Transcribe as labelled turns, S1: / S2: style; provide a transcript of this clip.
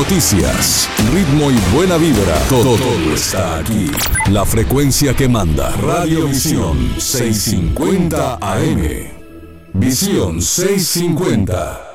S1: noticias, ritmo y buena vibra. Todo está aquí. La frecuencia que manda. Radio Visión 650 AM. Visión 650.